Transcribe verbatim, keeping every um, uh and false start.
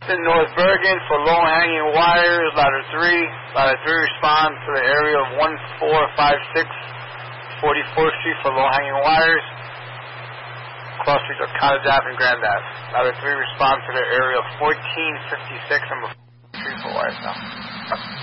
Boston, North Bergen for low-hanging wires. Ladder three. Ladder three respond to the area of one four five six forty-fourth Street for low-hanging wires. Cross streets of Cottage Ave and Grand Ave. Ladder three respond to the area of fourteen fifty-six and Street for wires now.